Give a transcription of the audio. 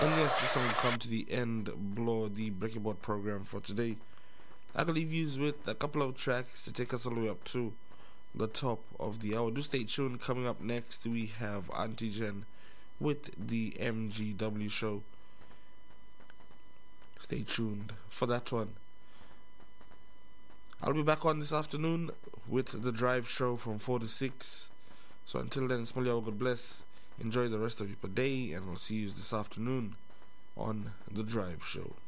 And yes, this song will come to the end, blow the Breaking Board program for today. I can leave you with a couple of tracks to take us all the way up to the top of the hour. Do stay tuned. Coming up next, we have Auntie Jen with the MGW show. Stay tuned for that one. I'll be back on this afternoon with the Drive show from 4 to 6. So until then, Smolya, God bless. Enjoy the rest of your day, and I'll see you this afternoon on the Drive show.